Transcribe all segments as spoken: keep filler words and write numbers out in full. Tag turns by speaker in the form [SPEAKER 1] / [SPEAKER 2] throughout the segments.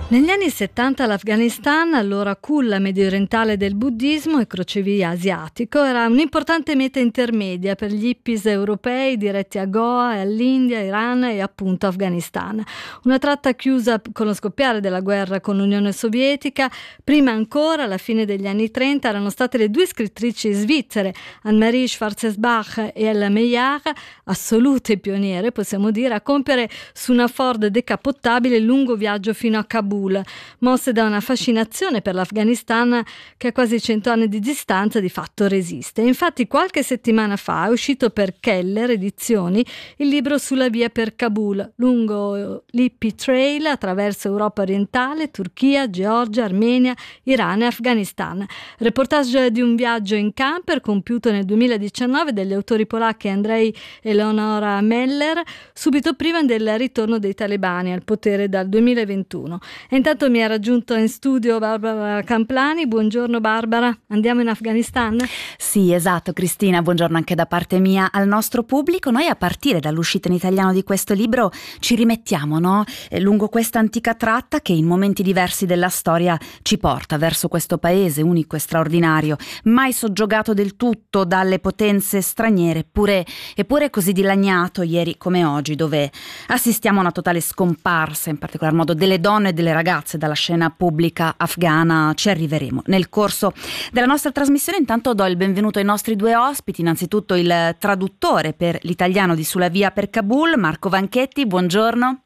[SPEAKER 1] Negli anni settanta l'Afghanistan, allora culla mediorientale del buddismo e crocevia asiatico, era un'importante meta intermedia per gli hippies europei diretti a Goa, all'India, Iran e appunto Afghanistan. Una tratta chiusa con lo scoppiare della guerra con l'Unione Sovietica. Prima ancora, alla fine degli anni trenta, erano state le due scrittrici svizzere, Anne-Marie Schwarzbach e Ella Meillard, assolute pioniere, possiamo dire, a compiere su una Ford decapottabile il lungo viaggio fino a Kabul, mosse da una fascinazione per l'Afghanistan che a quasi cento anni di distanza di fatto resiste. Infatti qualche settimana fa è uscito per Keller Edizioni il libro Sulla via per Kabul, lungo l'Hippie Trail attraverso Europa orientale, Turchia, Georgia, Armenia, Iran e Afghanistan. Reportage di un viaggio in camper compiuto nel duemiladiciannove dagli autori polacchi Andrzej e Leonora Meller, subito prima del ritorno dei talebani al potere dal duemilaventuno. E intanto mi ha raggiunto in studio Barbara Camplani. Buongiorno Barbara, andiamo in Afghanistan?
[SPEAKER 2] Sì, esatto Cristina, buongiorno anche da parte mia al nostro pubblico. Noi a partire dall'uscita in italiano di questo libro ci rimettiamo, no? Eh, lungo questa antica tratta che in momenti diversi della storia ci porta verso questo paese unico e straordinario, mai soggiogato del tutto dalle potenze straniere, eppure, eppure così dilaniato ieri come oggi, dove assistiamo a una totale scomparsa, in particolar modo delle donne e delle ragazze dalla scena pubblica afghana. Ci arriveremo nel corso della nostra trasmissione. Intanto do il benvenuto ai nostri due ospiti, innanzitutto il traduttore per l'italiano di Sulla via per Kabul, Marco Vanchetti, buongiorno.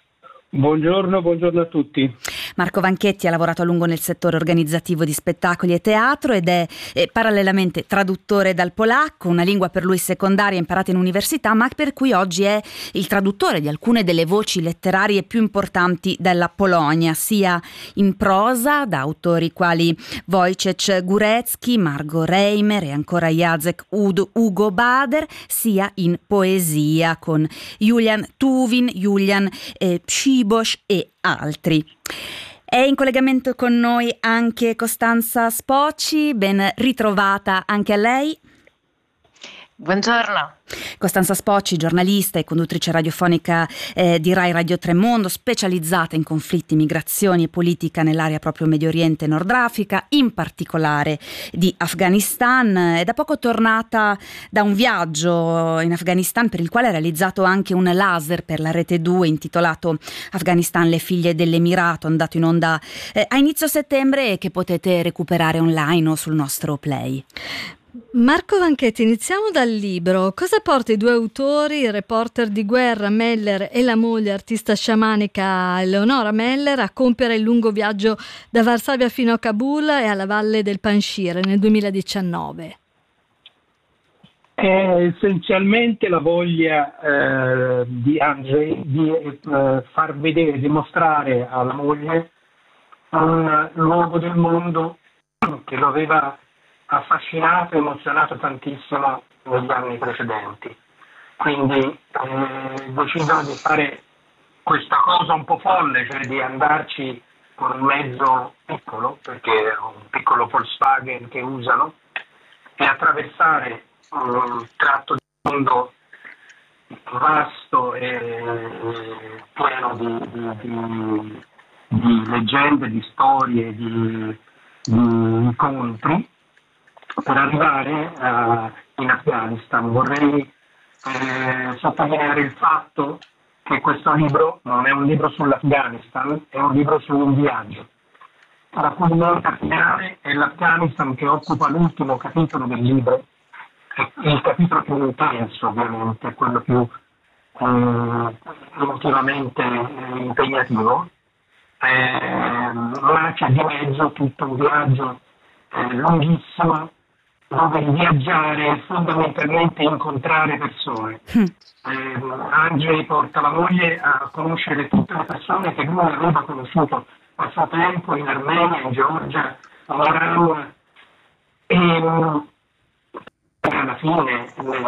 [SPEAKER 3] Buongiorno, buongiorno a tutti.
[SPEAKER 2] Marco Vanchetti ha lavorato a lungo nel settore organizzativo di spettacoli e teatro ed è eh, parallelamente traduttore dal polacco, una lingua per lui secondaria imparata in università, ma per cui oggi è il traduttore di alcune delle voci letterarie più importanti della Polonia, sia in prosa da autori quali Wojciech Górecki, Margot Reimer e ancora Jacek Ugo Bader, sia in poesia con Julian Tuwim, Julian eh, Przyboś e altri. È in collegamento con noi anche Costanza Spocci, ben ritrovata anche a lei.
[SPEAKER 4] Buongiorno.
[SPEAKER 2] Costanza Spocci, giornalista e conduttrice radiofonica eh, di Rai Radio Tremondo, specializzata in conflitti, migrazioni e politica nell'area proprio Medio Oriente e Nord Africa, in particolare di Afghanistan. È da poco tornata da un viaggio in Afghanistan per il quale ha realizzato anche un laser per la Rete due intitolato Afghanistan, le figlie dell'Emirato, andato in onda eh, a inizio settembre e che potete recuperare online o sul nostro Play.
[SPEAKER 1] Marco Vanchetti, iniziamo dal libro. Cosa porta i due autori, il reporter di guerra Meller e la moglie artista sciamanica Eleonora Meller, a compiere il lungo viaggio da Varsavia fino a Kabul e alla valle del Panjshir nel duemiladiciannove?
[SPEAKER 3] È essenzialmente la voglia eh, di Andrzej di eh, far vedere, dimostrare alla moglie un luogo del mondo che lo aveva affascinato e emozionato tantissimo negli anni precedenti. Quindi eh, decidono di fare questa cosa un po' folle, cioè di andarci con un mezzo piccolo, perché è un piccolo Volkswagen che usano, e attraversare un tratto di mondo vasto e, e pieno di, di, di, di leggende, di storie, di, di incontri, per arrivare uh, in Afghanistan. Vorrei eh, sottolineare il fatto che questo libro non è un libro sull'Afghanistan, è un libro su un viaggio. La cui nota finale è l'Afghanistan, che occupa l'ultimo capitolo del libro, è il capitolo più intenso ovviamente, quello più eh, emotivamente eh, impegnativo, eh, ma c'è di mezzo tutto un viaggio eh, lunghissimo, dove viaggiare è fondamentalmente incontrare persone. Mm. Eh, Andrzej porta la moglie a conoscere tutte le persone che lui aveva conosciuto a suo tempo in Armenia, in Georgia, in Iran, e alla fine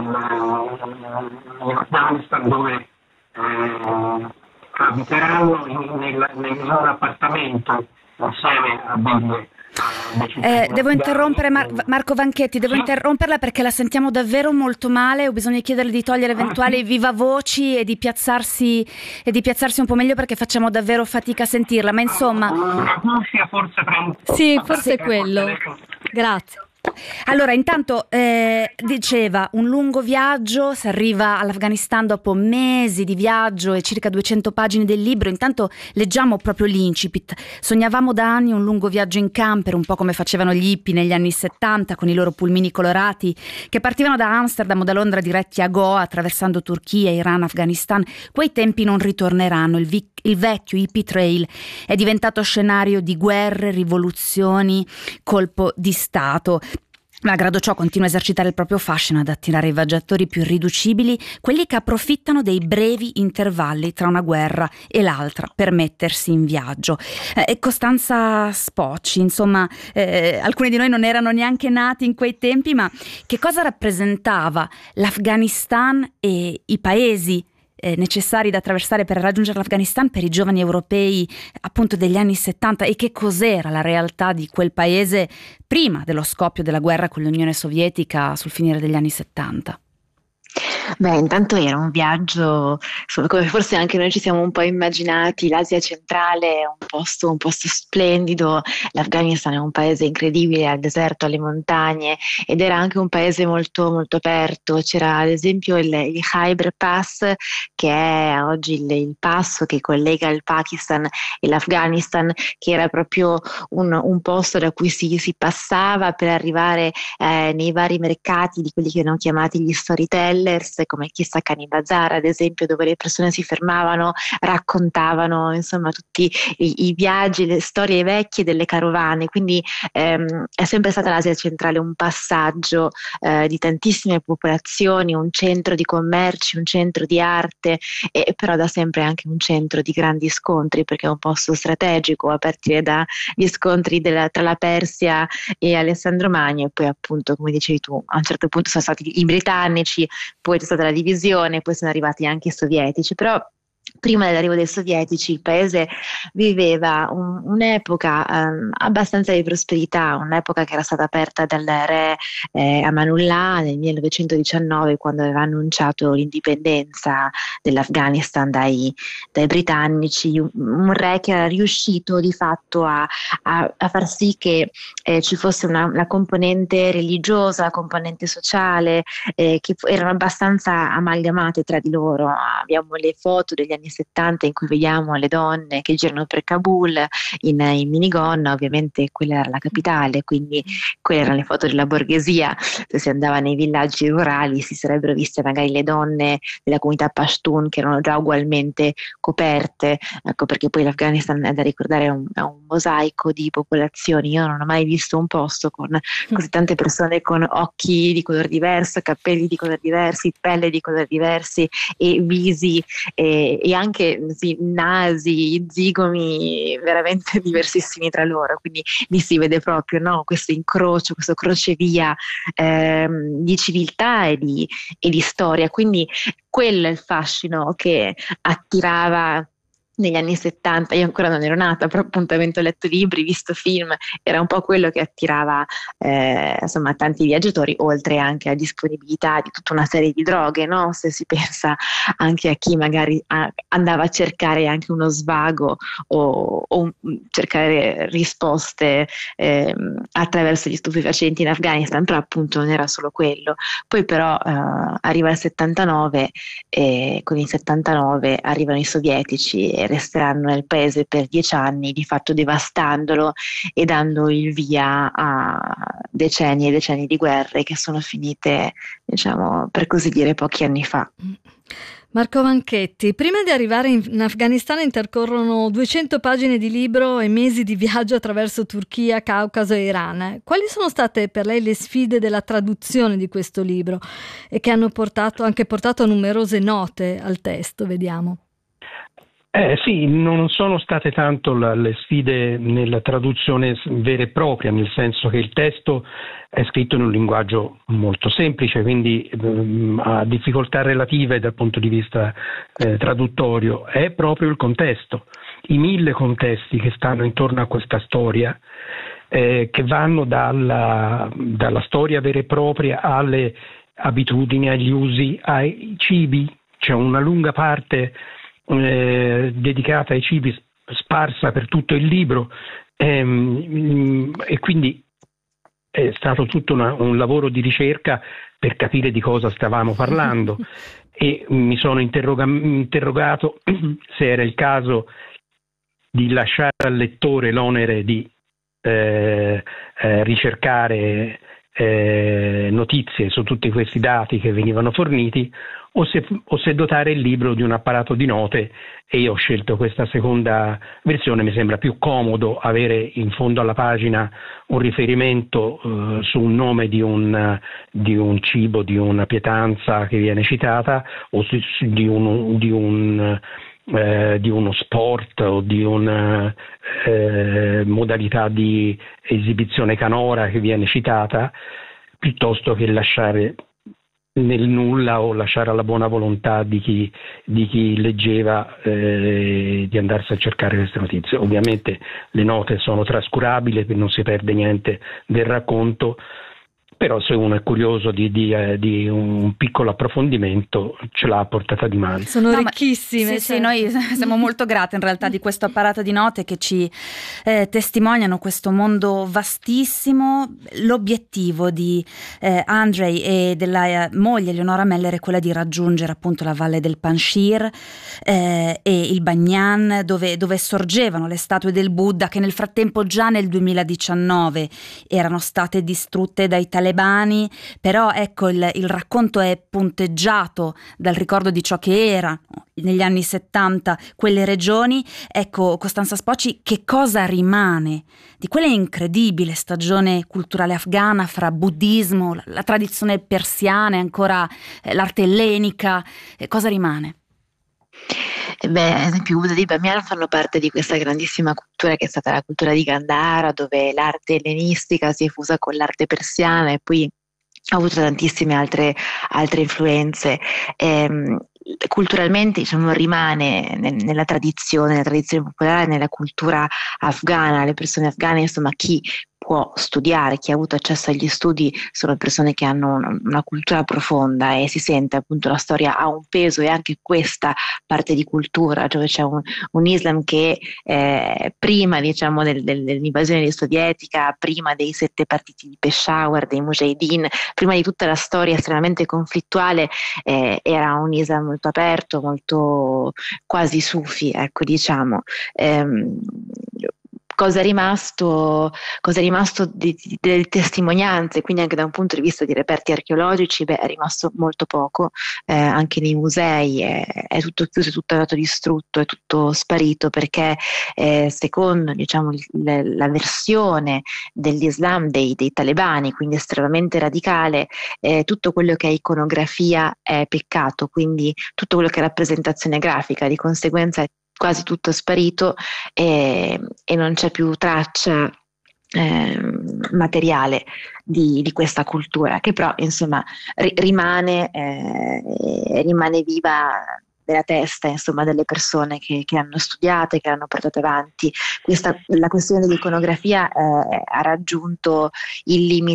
[SPEAKER 3] in Afghanistan, dove eh, abiteranno in, nel, nel loro appartamento insieme a degli
[SPEAKER 2] Eh, devo interrompere Mar- Marco Vanchetti, devo
[SPEAKER 3] sì?
[SPEAKER 2] interromperla perché la sentiamo davvero molto male. Ho bisogno di chiederle di togliere eventuali ah, sì. vivavoci e di piazzarsi e di piazzarsi un po' meglio perché facciamo davvero fatica a sentirla. Ma insomma,
[SPEAKER 3] forse
[SPEAKER 1] sì, forse è quello. Grazie.
[SPEAKER 2] Allora, intanto eh, diceva un lungo viaggio, si arriva all'Afghanistan dopo mesi di viaggio e circa duecento pagine del libro. Intanto leggiamo proprio l'incipit. Sognavamo da anni un lungo viaggio in camper, un po' come facevano gli hippie negli anni settanta con i loro pulmini colorati che partivano da Amsterdam o da Londra diretti a Goa attraversando Turchia, Iran, Afghanistan. Quei tempi non ritorneranno. Il, vi- il vecchio hippie trail è diventato scenario di guerre, rivoluzioni, colpo di Stato. Malgrado ciò continua a esercitare il proprio fascino ad attirare i viaggiatori più irriducibili, quelli che approfittano dei brevi intervalli tra una guerra e l'altra per mettersi in viaggio. Eh, Costanza Spocci, insomma, eh, alcuni di noi non erano neanche nati in quei tempi, ma che cosa rappresentava l'Afghanistan e i paesi Eh, necessari da attraversare per raggiungere l'Afghanistan per i giovani europei appunto degli anni settanta e che cos'era la realtà di quel paese prima dello scoppio della guerra con l'Unione Sovietica sul finire degli anni settanta?
[SPEAKER 4] Beh, intanto era un viaggio, insomma, come forse anche noi ci siamo un po' immaginati. L'Asia centrale è un posto, un posto splendido, l'Afghanistan è un paese incredibile, al deserto, alle montagne, ed era anche un paese molto, molto aperto. C'era ad esempio il, il Khyber Pass, che è oggi il, il passo che collega il Pakistan e l'Afghanistan, che era proprio un, un posto da cui si, si passava per arrivare eh, nei vari mercati di quelli che erano chiamati gli storytellers, come Kisakani Bazar ad esempio, dove le persone si fermavano, raccontavano insomma tutti i, i viaggi, le storie vecchie delle carovane. Quindi ehm, è sempre stata l'Asia centrale un passaggio eh, di tantissime popolazioni, un centro di commerci, un centro di arte, e però da sempre anche un centro di grandi scontri, perché è un posto strategico a partire dagli scontri della, tra la Persia e Alessandro Magno, e poi appunto, come dicevi tu, a un certo punto sono stati i britannici, poi c'è stata la divisione, poi sono arrivati anche i sovietici. Però prima dell'arrivo dei sovietici il paese viveva un, un'epoca um, abbastanza di prosperità, un'epoca che era stata aperta dal re eh, Amanullah nel millenovecentodiciannove, quando aveva annunciato l'indipendenza dell'Afghanistan dai, dai britannici, un, un re che era riuscito di fatto a, a, a far sì che eh, ci fosse una, una componente religiosa, componente sociale, eh, che erano abbastanza amalgamate tra di loro. Abbiamo le foto degli anni settanta in cui vediamo le donne che girano per Kabul in, in minigonna. Ovviamente quella era la capitale, quindi quelle erano le foto della borghesia. Se si andava nei villaggi rurali si sarebbero viste magari le donne della comunità Pashtun che erano già ugualmente coperte. Ecco perché poi l'Afghanistan, è da ricordare, è un, è un mosaico di popolazioni. Io non ho mai visto un posto con così tante persone con occhi di colore diverso, capelli di colore diversi, pelle di colori diversi e visi e, e anche sì, nasi, zigomi veramente diversissimi tra loro. Quindi lì si vede proprio, no, questo incrocio, questo crocevia ehm, di civiltà e di, e di storia. Quindi quello è il fascino che attirava negli anni settanta. Io ancora non ero nata, però appunto avendo letto libri, visto film, era un po' quello che attirava eh, insomma tanti viaggiatori, oltre anche alla disponibilità di tutta una serie di droghe, no? Se si pensa anche a chi magari a, andava a cercare anche uno svago o, o cercare risposte eh, attraverso gli stupefacenti in Afghanistan, però appunto non era solo quello. Poi però eh, arriva il settantanove e con il settantanove arrivano i sovietici e resteranno nel paese per dieci anni, di fatto devastandolo e dando il via a decenni e decenni di guerre che sono finite, diciamo, per così dire, pochi anni fa.
[SPEAKER 1] Marco Vanchetti, prima di arrivare in Afghanistan intercorrono duecento pagine di libro e mesi di viaggio attraverso Turchia, Caucaso e Iran. Quali sono state per lei le sfide della traduzione di questo libro e che hanno portato anche portato numerose note al testo? Vediamo.
[SPEAKER 3] Eh, sì, non sono state tanto la, le sfide nella traduzione vera e propria, nel senso che il testo è scritto in un linguaggio molto semplice, quindi ehm, ha difficoltà relative dal punto di vista eh, traduttorio. È proprio il contesto, i mille contesti che stanno intorno a questa storia eh, che vanno dalla, dalla storia vera e propria alle abitudini, agli usi, ai cibi. C'è una lunga parte eh, dedicata ai cibi sparsa per tutto il libro, ehm, e quindi è stato tutto una, un lavoro di ricerca per capire di cosa stavamo parlando e mi sono interroga- interrogato se era il caso di lasciare al lettore l'onere di eh, eh, ricercare eh, notizie su tutti questi dati che venivano forniti, o se, o se dotare il libro di un apparato di note, e io ho scelto questa seconda versione. Mi sembra più comodo avere in fondo alla pagina un riferimento eh, su un nome di un, di un cibo, di una pietanza che viene citata, o su, su, di, un, di, un, eh, di uno sport o di una eh, modalità di esibizione canora che viene citata, piuttosto che lasciare nel nulla o lasciare alla buona volontà di chi, di chi leggeva eh, di andarsi a cercare queste notizie. Ovviamente le note sono trascurabili, non si perde niente del racconto, però se uno è curioso di, di, eh, di un piccolo approfondimento ce l'ha a portata di mano.
[SPEAKER 1] Sono
[SPEAKER 2] no,
[SPEAKER 1] ricchissime.
[SPEAKER 2] Sì, sì, noi siamo molto grati in realtà di questo apparato di note che ci eh, testimoniano questo mondo vastissimo. L'obiettivo di eh, Andrzej e della eh, moglie Eleonora Meller è quella di raggiungere appunto la valle del Panjshir eh, e il Banyan, dove, dove sorgevano le statue del Buddha, che nel frattempo già nel duemiladiciannove erano state distrutte dai talebani. Però ecco, il, il racconto è punteggiato dal ricordo di ciò che era negli anni settanta quelle regioni. Ecco, Costanza Spocci, che cosa rimane di quella incredibile stagione culturale afghana fra buddismo, la, la tradizione persiana e ancora eh, l'arte ellenica? Eh, cosa rimane?
[SPEAKER 4] Beh, ad esempio, i Buddha di Bamiyan fanno parte di questa grandissima cultura che è stata la cultura di Gandhara, dove l'arte ellenistica si è fusa con l'arte persiana e poi ha avuto tantissime altre, altre influenze. Ehm, culturalmente, diciamo, rimane nel, nella tradizione, nella tradizione popolare, nella cultura afghana. Le persone afghane, insomma, chi può studiare, chi ha avuto accesso agli studi, sono persone che hanno una, una cultura profonda, e si sente appunto la storia ha un peso, e anche questa parte di cultura, dove c'è un, un Islam che eh, prima, diciamo, del, del, dell'invasione sovietica, prima dei sette partiti di Peshawar, dei Mujahideen, prima di tutta la storia estremamente conflittuale, eh, era un Islam molto aperto, molto quasi sufi, ecco, diciamo. Ehm, Cosa è rimasto, cosa è rimasto di, di, delle testimonianze, quindi anche da un punto di vista di reperti archeologici? Beh, è rimasto molto poco, eh, anche nei musei è, è tutto chiuso, è tutto andato distrutto, è tutto sparito, perché eh, secondo, diciamo, il, la versione dell'Islam dei, dei talebani, quindi estremamente radicale, eh, tutto quello che è iconografia è peccato, quindi tutto quello che è rappresentazione grafica, di conseguenza è quasi tutto sparito, e, e non c'è più traccia eh, materiale di, di questa cultura, che però insomma ri- rimane, eh, rimane viva nella testa, insomma, delle persone che, che hanno studiato e che hanno portato avanti. Questa, la questione dell'iconografia eh, ha raggiunto il limite